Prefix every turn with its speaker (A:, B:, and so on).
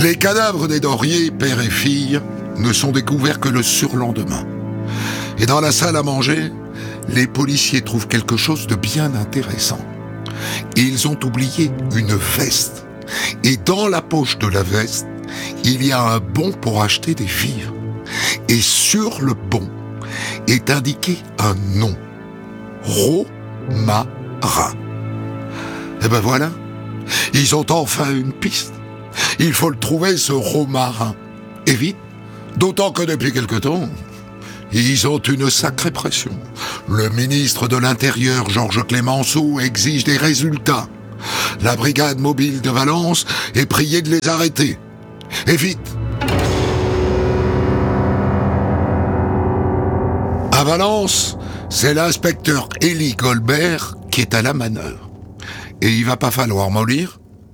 A: Les cadavres des Dorier, père et fille, ne sont découverts que le surlendemain. Et dans la salle à manger, les policiers trouvent quelque chose de bien intéressant. Ils ont oublié une veste. Et dans la poche de la veste, il y a un bon pour acheter des vivres. Et sur le bon est indiqué un nom. Romarin. Et ben voilà, ils ont enfin une piste. Il faut le trouver, ce Romarin. Et vite, d'autant que depuis quelque temps, ils ont une sacrée pression. Le ministre de l'Intérieur, Georges Clemenceau, exige des résultats. La brigade mobile de Valence est priée de les arrêter. Et vite. À Valence, c'est l'inspecteur Élie Colbert qui est à la manœuvre. Et il va pas falloir mollir